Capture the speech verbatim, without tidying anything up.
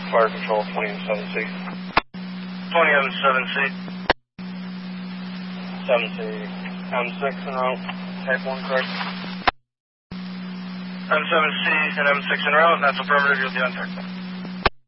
Fire Control, twenty M seven C. twenty M seven C. seven C. M six en route. Type one, correct? M seven C and M six en route, and that's affirmative, you'll be on target.